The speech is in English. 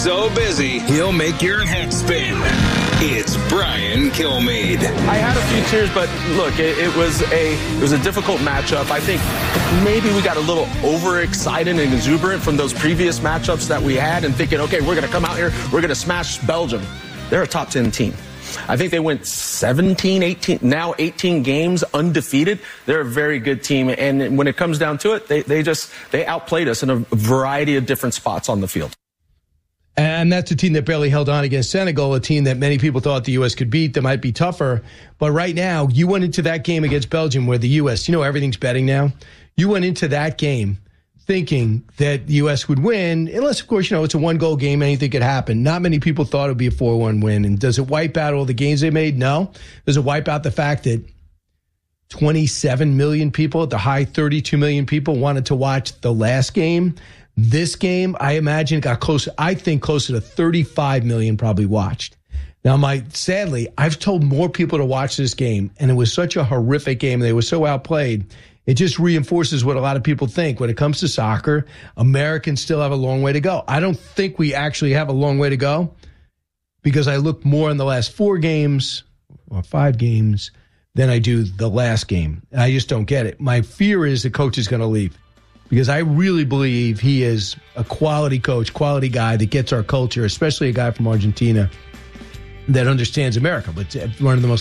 So busy, he'll make your head spin. It's Brian Kilmeade. I had a few tears, but look, it was a difficult matchup. I think maybe we got a little overexcited and exuberant from those previous matchups that we had and thinking, okay, we're going to come out here, we're going to smash Belgium. They're a top 10 team. I think they went 17, 18, now 18 games undefeated. They're a very good team. And when it comes down to it, they outplayed us in a variety of different spots on the field. And that's a team that barely held on against Senegal, a team that many people thought the U.S. could beat, that might be tougher. But right now, you went into that game against Belgium where the U.S., everything's betting now. You went into that game thinking that the U.S. would win, unless, of course, it's a one-goal game, anything could happen. Not many people thought it would be a 4-1 win. And does it wipe out all the gains they made? No. Does it wipe out the fact that 27 million people, at the high 32 million people, wanted to watch the last game? This game, I imagine, got close. I think closer to 35 million probably watched. Now, sadly, I've told more people to watch this game, and it was such a horrific game. They were so outplayed. It just reinforces what a lot of people think. When it comes to soccer, Americans still have a long way to go. I don't think we actually have a long way to go because I look more in the last 4 games or 5 games than I do the last game. I just don't get it. My fear is the coach is going to leave. Because I really believe he is a quality coach, quality guy that gets our culture, especially a guy from Argentina that understands America. But one of the most